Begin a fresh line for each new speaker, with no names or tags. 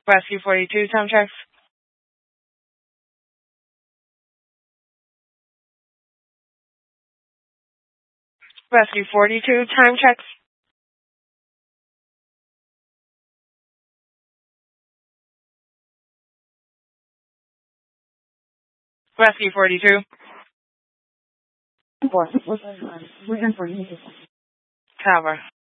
Rescue 42, time checks. Rescue 42, time checks. Rescue 42.
We're in for you.
Cover.